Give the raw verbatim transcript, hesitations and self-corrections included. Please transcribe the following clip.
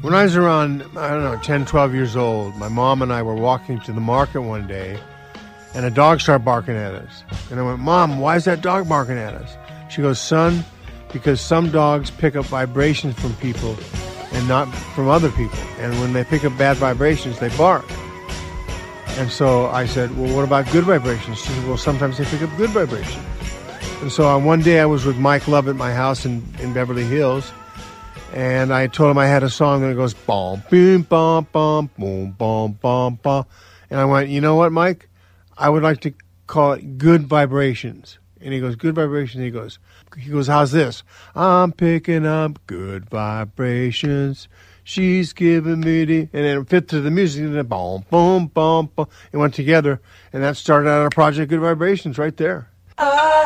When I was around, I don't know, ten, twelve years old, my mom and I were walking to the market one day, and a dog started barking at us. And I went, Mom, why is that dog barking at us? She goes, son, because some dogs pick up vibrations from people and not from other people. And when they pick up bad vibrations, they bark. And so I said, well, what about good vibrations? She said, well, sometimes they pick up good vibrations. And so on one day I was with Mike Love at my house in, in Beverly Hills, and I told him I had a song that goes, bom, boom, bom, bom, boom, bom, bom, bom. And I went, you know what, Mike? I would like to call it Good Vibrations. And he goes, good vibrations. He goes, he goes, how's this? I'm picking up good vibrations. She's giving me the, and then it fit to the music, and then boom, boom, boom, boom. It went together, and that started out a project, Good Vibrations, right there.